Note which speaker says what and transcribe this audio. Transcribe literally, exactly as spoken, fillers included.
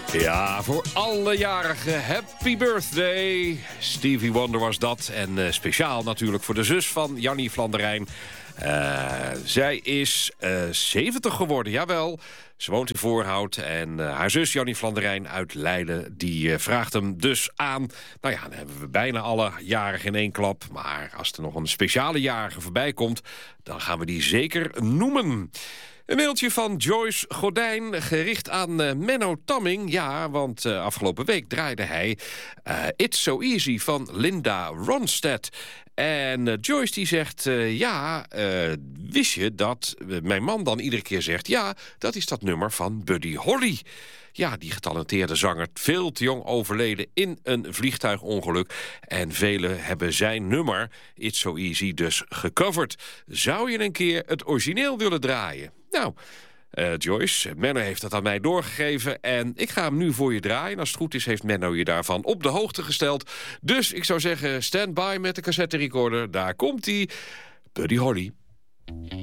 Speaker 1: Ja, voor alle jarigen, happy birthday. Stevie Wonder was dat. En uh, speciaal natuurlijk voor de zus van Jannie Flanderijn. Uh, zij is uh, zeventig geworden, jawel. Ze woont in Voorhout en uh, haar zus Jannie Flanderijn uit Leiden... die uh, vraagt hem dus aan. Nou ja, dan hebben we bijna alle jarigen in één klap. Maar als er nog een speciale jarige voorbij komt... dan gaan we die zeker noemen. Een mailtje van Joyce Gordijn, gericht aan uh, Menno Tamming. Ja, want uh, afgelopen week draaide hij uh, It's So Easy van Linda Ronstadt. En uh, Joyce die zegt, uh, ja, uh, wist je dat uh, mijn man dan iedere keer zegt... ja, dat is dat nummer van Buddy Holly. Ja, die getalenteerde zanger, veel te jong overleden in een vliegtuigongeluk. En velen hebben zijn nummer, It's So Easy, dus gecoverd. Zou je een keer het origineel willen draaien? Nou, uh, Joyce, Menno heeft dat aan mij doorgegeven... en ik ga hem nu voor je draaien. En als het goed is, heeft Menno je daarvan op de hoogte gesteld. Dus ik zou zeggen, stand by met de cassette recorder. Daar komt-ie, Buddy Holly.